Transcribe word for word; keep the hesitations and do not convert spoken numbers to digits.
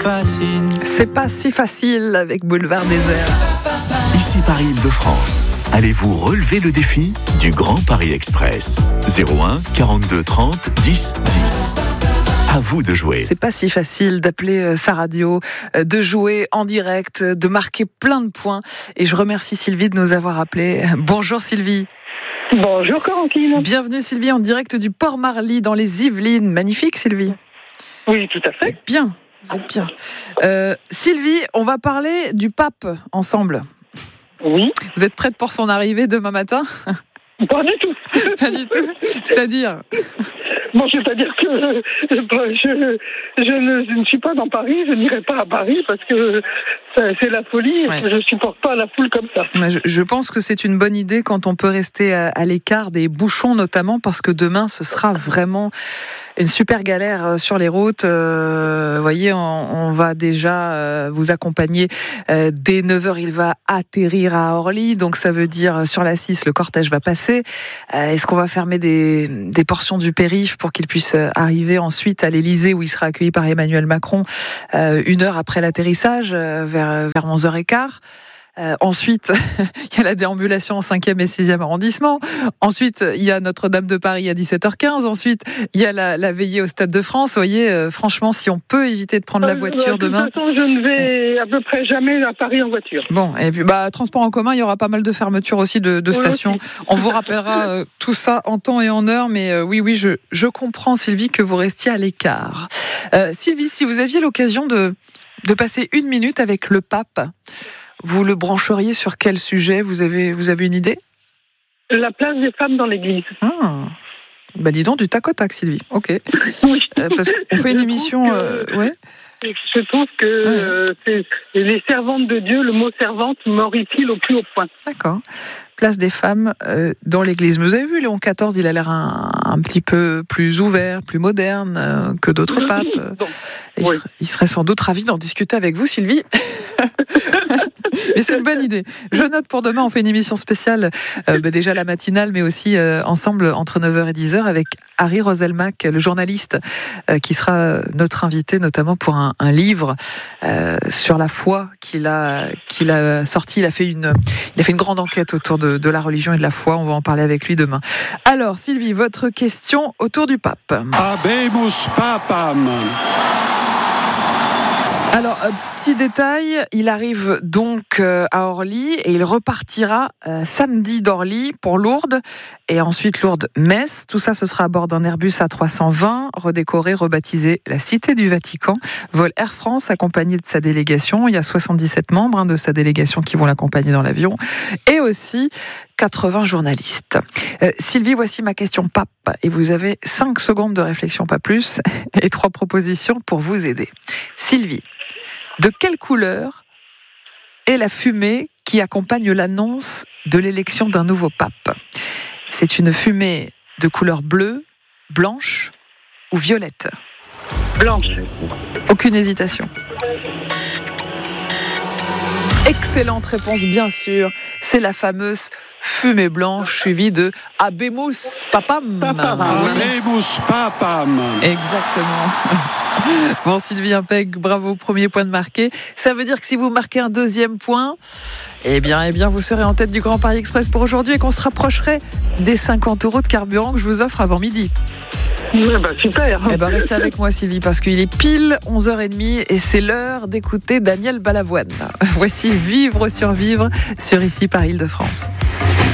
fascine. C'est pas si facile avec Boulevard Désert. Ici Paris Île-de-France. Allez-vous relever le défi du Grand Paris Express? zéro un quarante-deux trente dix dix. À vous de jouer. C'est pas si facile d'appeler sa radio, de jouer en direct, de marquer plein de points. Et je remercie Sylvie de nous avoir appelés. Bonjour Sylvie. Bonjour Corentine. Bienvenue Sylvie en direct du Port Marly dans les Yvelines. Magnifique Sylvie. Oui, tout à fait. Bien, vous êtes bien. Euh, Sylvie, on va parler du pape ensemble. Oui. Vous êtes prête pour son arrivée demain matin? Pas du tout. Pas du tout. C'est-à-dire? Bon, c'est-à-dire que je, je, je, ne, je ne suis pas dans Paris, je n'irai pas à Paris parce que c'est la folie, ouais. Je ne supporte pas la foule comme ça. Je, je pense que c'est une bonne idée quand on peut rester à, à l'écart des bouchons notamment, parce que demain ce sera vraiment une super galère sur les routes. Euh, vous voyez, on, on va déjà euh, vous accompagner. Euh, dès neuf heures, il va atterrir à Orly, donc ça veut dire sur la six, le cortège va passer. Euh, est-ce qu'on va fermer des, des portions du périph' pour qu'il puisse arriver ensuite à l'Élysée, où il sera accueilli par Emmanuel Macron euh, une heure après l'atterrissage, euh, vers, vers onze heures quinze. Euh, ensuite, il y a la déambulation en cinquième et sixième arrondissement. Ensuite, il y a Notre-Dame de Paris à dix-sept heures quinze. Ensuite, il y a la, la veillée au Stade de France. Vous voyez, euh, franchement, si on peut éviter de prendre la voiture de demain... De toute façon, je ne vais à peu près jamais à Paris en voiture. Bon, et puis, bah, transport en commun, il y aura pas mal de fermetures aussi de, de stations. Oui, on vous rappellera euh, tout ça en temps et en heure, mais euh, oui, oui, je, je comprends, Sylvie, que vous restiez à l'écart. Euh, Sylvie, si vous aviez l'occasion de, de passer une minute avec le pape, vous le brancheriez sur quel sujet? Vous avez, vous avez une idée? La place des femmes dans l'église. Ah. Bah dis donc, du tac au tac, Sylvie. Ok. Oui. Euh, parce qu'on fait une émission... Euh, ouais. Je trouve que ouais. euh, c'est les servantes de Dieu, le mot servante m'horripile au plus haut point. D'accord. Place des femmes euh, dans l'église. Mais vous avez vu, Léon quatorze, il a l'air un, un petit peu plus ouvert, plus moderne euh, que d'autres papes. Bon. Il, oui. serait, il serait sans doute ravi d'en discuter avec vous, Sylvie. Et c'est une bonne idée. Je note pour demain, on fait une émission spéciale, euh, bah déjà la matinale, mais aussi euh, ensemble entre neuf heures et dix heures avec Harry Roselmack, le journaliste, euh, qui sera notre invité, notamment pour un, un livre euh, sur la foi qu'il a, qu'il a sorti. Il a fait une, il a fait une grande enquête autour de, de la religion et de la foi. On va en parler avec lui demain. Alors, Sylvie, votre question autour du pape. Habemus papam. Alors, petit détail, il arrive donc à Orly et il repartira samedi d'Orly pour Lourdes et ensuite Lourdes-Metz. Tout ça, ce sera à bord d'un Airbus A trois cent vingt, redécoré, rebaptisé la Cité du Vatican. Vol Air France, accompagné de sa délégation. Il y a soixante-dix-sept membres hein, de sa délégation qui vont l'accompagner dans l'avion. Et aussi quatre-vingts journalistes. Euh, Sylvie, voici ma question pape. Et vous avez cinq secondes de réflexion, pas plus, et trois propositions pour vous aider. Sylvie, de quelle couleur est la fumée qui accompagne l'annonce de l'élection d'un nouveau pape? C'est une fumée de couleur bleue, blanche ou violette? Blanche. Aucune hésitation. Excellente réponse, bien sûr. C'est la fameuse fumée blanche suivie de Habemus papam. Papam. Oui. Habemus papam. Exactement. Bon, Sylvie Impec, bravo, premier point de marqué. Ça veut dire que si vous marquez un deuxième point, eh bien, eh bien, vous serez en tête du Grand Paris Express pour aujourd'hui et qu'on se rapprocherait des cinquante euros de carburant que je vous offre avant midi. Ouais, bah, super. Eh ben, restez avec moi, Sylvie, parce qu'il est pile onze heures trente et c'est l'heure d'écouter Daniel Balavoine. Voici Vivre, survivre sur Ici Paris Île-de-France.